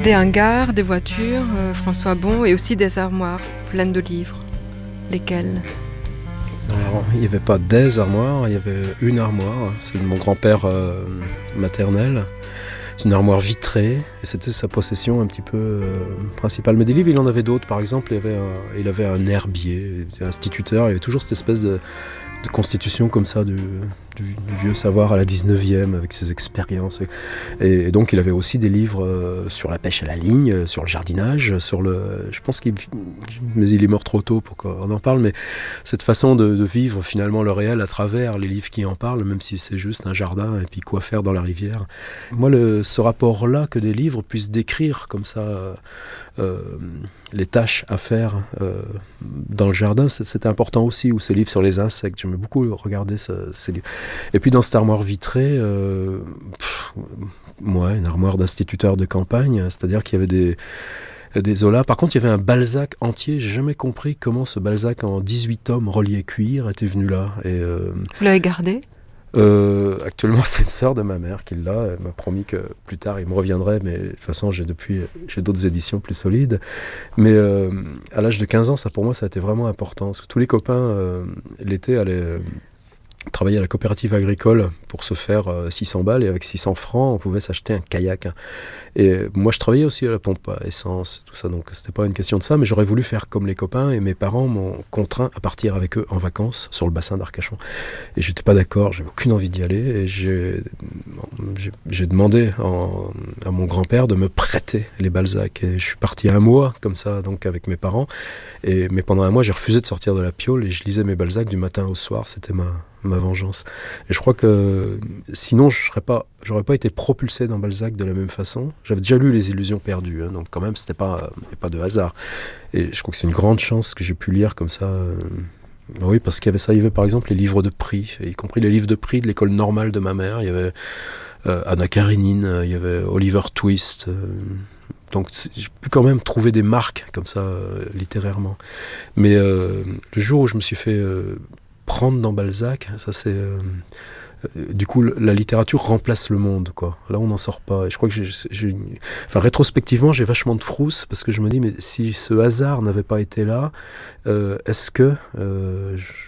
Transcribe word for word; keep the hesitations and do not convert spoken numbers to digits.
Des hangars, des voitures, euh, François Bon, et aussi des armoires pleines de livres. Lesquelles ? Alors, il n'y avait pas des armoires, il y avait une armoire. C'est mon grand-père euh, maternel. C'est une armoire vitrée, et c'était sa possession un petit peu euh, principale. Mais des livres, il en avait d'autres. Par exemple, il avait un, il avait un herbier, il était instituteur, il y avait toujours cette espèce de, de constitution comme ça du, du, du vieux savoir à la dix-neuvième, avec ses expériences. Et, et donc, il avait aussi des livres euh, sur la pêche à la ligne, sur le jardinage, sur le... Je pense qu'il mais il est mort trop tôt pour qu'on en parle, mais cette façon de, de vivre finalement le réel à travers les livres qui en parlent, même si c'est juste un jardin et puis quoi faire dans la rivière. Moi, le, ce rapport-là, que des livres puissent décrire comme ça euh, les tâches à faire euh, dans le jardin, c'est, c'est important aussi, ou ces livres sur les insectes. J'aimais beaucoup regarder ce, ces livres. Et puis dans cette armoire vitrée, euh, pff, ouais, une armoire d'instituteur de campagne, c'est-à-dire qu'il y avait des des Zola. Par contre, il y avait un Balzac entier. J'ai jamais compris comment ce Balzac en dix-huit tomes reliés cuir était venu là. Et, euh, Vous l'avez gardé ? euh, Actuellement, c'est une sœur de ma mère qui l'a. Elle m'a promis que plus tard, il me reviendrait. Mais de toute façon, j'ai depuis j'ai d'autres éditions plus solides. Mais euh, à l'âge de quinze ans, ça pour moi, ça a été vraiment important. Parce que tous les copains, euh, l'été, allaient... Euh, travailler à la coopérative agricole pour se faire euh, six cents balles, et avec six cents francs, on pouvait s'acheter un kayak. Hein. Et moi, je travaillais aussi à la pompe à essence, tout ça, donc c'était pas une question de ça, mais j'aurais voulu faire comme les copains, et mes parents m'ont contraint à partir avec eux en vacances sur le bassin d'Arcachon. Et j'étais pas d'accord, j'avais aucune envie d'y aller, et j'ai, j'ai, j'ai demandé en, à mon grand-père de me prêter les Balzac. Et je suis parti un mois, comme ça, donc avec mes parents, et, mais pendant un mois, j'ai refusé de sortir de la piole, et je lisais mes Balzac du matin au soir, c'était ma... ma vengeance. Et je crois que sinon, je serais pas, j'aurais pas été propulsé dans Balzac de la même façon. J'avais déjà lu Les Illusions perdues, hein, donc quand même, c'était pas, euh, pas de hasard. Et je crois que c'est une grande chance que j'ai pu lire comme ça. Euh, oui, parce qu'il y avait ça, il y avait par exemple les livres de prix, y compris les livres de prix de l'école normale de ma mère. Il y avait euh, Anna Karénine, il y avait Oliver Twist. Euh, donc j'ai pu quand même trouver des marques comme ça, euh, littérairement. Mais euh, le jour où je me suis fait... Euh, prendre dans Balzac, ça c'est... Euh, euh, du coup, la littérature remplace le monde, quoi. Là, on n'en sort pas. Et je crois que j'ai, j'ai une... Enfin, rétrospectivement, j'ai vachement de frousse, parce que je me dis, mais si ce hasard n'avait pas été là, euh, est-ce que euh,